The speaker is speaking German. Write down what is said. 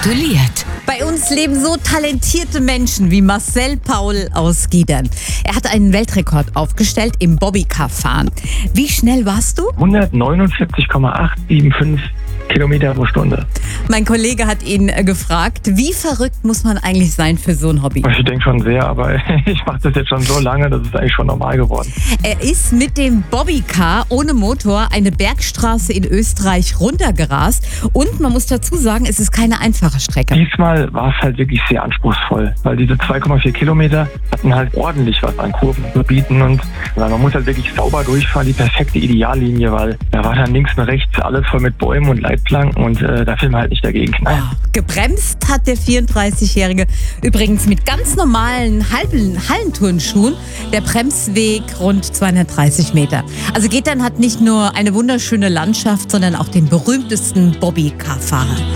gratuliert. Bei uns leben so talentierte Menschen wie Marcel Paul aus Giedern. Er hat einen Weltrekord aufgestellt im Bobbycar-Fahren. Wie schnell warst du? 149,875 Kilometer pro Stunde. Mein Kollege hat ihn gefragt, wie verrückt muss man eigentlich sein für so ein Hobby? Ich denke schon sehr, aber ich mache das jetzt schon so lange, das ist eigentlich schon normal geworden. Er ist mit dem Bobbycar ohne Motor eine Bergstraße in Österreich runtergerast. Und man muss dazu sagen, es ist keine einfache Strecke. Diesmal war es halt wirklich sehr anspruchsvoll, weil diese 2,4 Kilometer hatten halt ordentlich was an Kurven zu bieten und man muss halt wirklich sauber durchfahren, die perfekte Ideallinie, weil da war dann links und rechts alles voll mit Bäumen und Leitplanken und da will man halt nicht dagegen knallen. Gebremst hat der 34-Jährige übrigens mit ganz normalen Hallenturnschuhen. Der Bremsweg rund 230 Meter. Also Giedern hat nicht nur eine wunderschöne Landschaft, sondern auch den berühmtesten Bobbycar-Fahrer.